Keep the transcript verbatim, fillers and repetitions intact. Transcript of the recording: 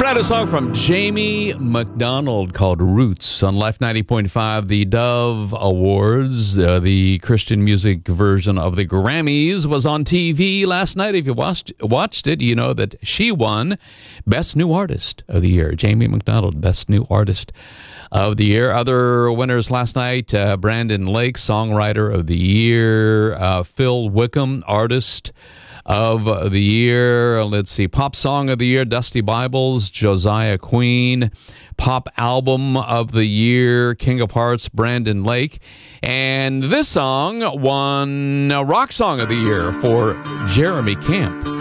out a song from Jamie McDonald called Roots on Life ninety point five, the Dove Awards. Uh, the Christian music version of the Grammys was on T V last night. If you watched, watched it, you know that she won Best New Artist of the Year. Jamie McDonald, Best New Artist of the Year. Other winners last night, uh, Brandon Lake, Songwriter of the Year. Uh, Phil Wickham, Artist of the Year. Let's see, Pop Song of the Year, Dusty Bibles, Josiah Queen. Pop Album of the Year, King of Hearts, Brandon Lake. And this song won a Rock Song of the Year for Jeremy Camp.